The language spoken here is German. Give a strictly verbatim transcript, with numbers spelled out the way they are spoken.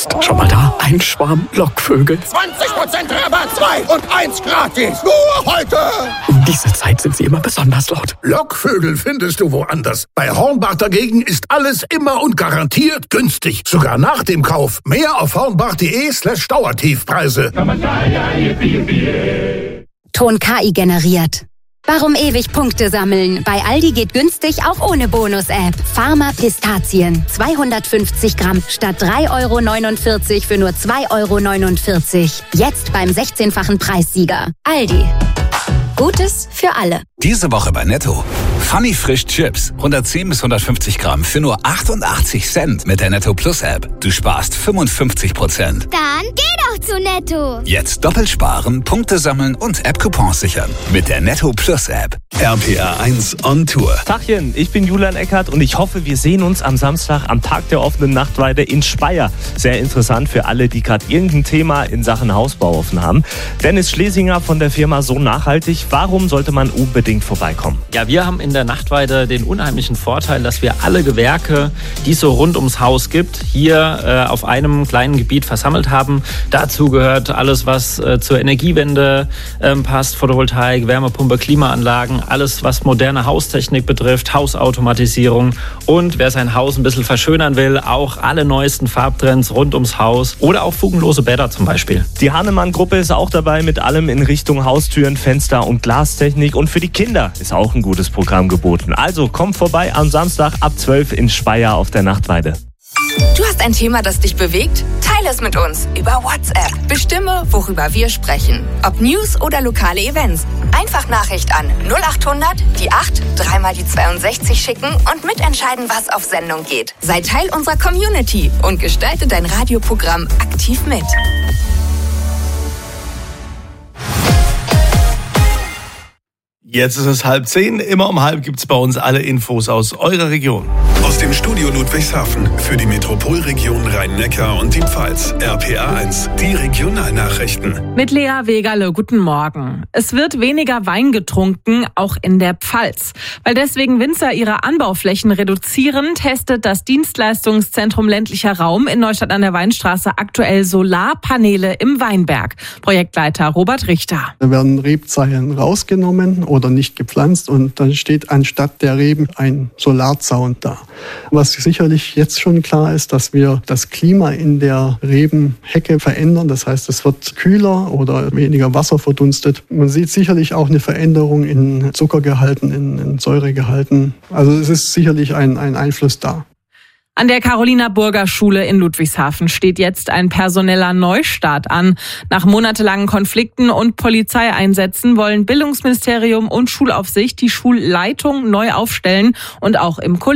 Jetzt schon mal da. Ein Schwarm Lockvögel. zwanzig Prozent Rabatt, zwei und eins gratis. Nur heute. Um diese Zeit sind sie immer besonders laut. Lockvögel findest du woanders. Bei Hornbach dagegen ist alles immer und garantiert günstig. Sogar nach dem Kauf. Mehr auf hornbach.de slash Dauertiefpreise. Ton K I generiert. Warum ewig Punkte sammeln? Bei Aldi geht günstig auch ohne Bonus-App. Pharma Pistazien. zweihundertfünfzig Gramm statt drei Euro neunundvierzig für nur zwei Euro neunundvierzig. Jetzt beim sechzehnfachen Preissieger. Aldi. Gutes für alle. Diese Woche bei Netto. Funny Frisch Chips. hundertzehn bis hundertfünfzig Gramm für nur achtundachtzig Cent mit der Netto Plus App. Du sparst fünfundfünfzig Prozent. Dann geh doch zu Netto. Jetzt doppelt sparen, Punkte sammeln und App-Coupons sichern. Mit der Netto Plus App. R P R eins on Tour. Tachchen, ich bin Julian Eckert und ich hoffe, wir sehen uns am Samstag am Tag der offenen Nachtweide in Speyer. Sehr interessant für alle, die gerade irgendein Thema in Sachen Hausbau offen haben. Dennis Schlesinger von der Firma So Nachhaltig. Warum sollte man unbedingt vorbeikommen? Ja, wir haben in der Nachtweide den unheimlichen Vorteil, dass wir alle Gewerke, die es so rund ums Haus gibt, hier äh, auf einem kleinen Gebiet versammelt haben. Dazu gehört alles, was äh, zur Energiewende äh, passt, Photovoltaik, Wärmepumpe, Klimaanlagen, alles, was moderne Haustechnik betrifft, Hausautomatisierung und wer sein Haus ein bisschen verschönern will, auch alle neuesten Farbtrends rund ums Haus oder auch fugenlose Bäder zum Beispiel. Die Hahnemann-Gruppe ist auch dabei mit allem in Richtung Haustüren, Fenster und Glastechnik und für die Kinder ist auch ein gutes Programm geboten. Also kommt vorbei am Samstag ab zwölf in Speyer auf der Nachtweide. Du hast ein Thema, das dich bewegt? Teile es mit uns über WhatsApp. Bestimme, worüber wir sprechen. Ob News oder lokale Events. Einfach Nachricht an null acht hundert, die acht, dreimal die zweiundsechzig schicken und mitentscheiden, was auf Sendung geht. Sei Teil unserer Community und gestalte dein Radioprogramm aktiv mit. Jetzt ist es halb zehn. Immer um halb gibt's bei uns alle Infos aus eurer Region. Aus dem Studio Ludwigshafen für die Metropolregion Rhein-Neckar und die Pfalz. R P R eins, die Regionalnachrichten. Mit Lea Wegerle, guten Morgen. Es wird weniger Wein getrunken, auch in der Pfalz. Weil deswegen Winzer ihre Anbauflächen reduzieren, testet das Dienstleistungszentrum ländlicher Raum in Neustadt an der Weinstraße aktuell Solarpaneele im Weinberg. Projektleiter Robert Richter. Da werden Rebzeilen rausgenommen oder nicht gepflanzt und dann steht anstatt der Reben ein Solarzaun da. Was sicherlich jetzt schon klar ist, dass wir das Klima in der Rebenhecke verändern. Das heißt, es wird kühler oder weniger Wasser verdunstet. Man sieht sicherlich auch eine Veränderung in Zuckergehalten, in, in Säuregehalten. Also es ist sicherlich ein, ein Einfluss da. An der Carolina-Burger-Schule in Ludwigshafen steht jetzt ein personeller Neustart an. Nach monatelangen Konflikten und Polizeieinsätzen wollen Bildungsministerium und Schulaufsicht die Schulleitung neu aufstellen und auch im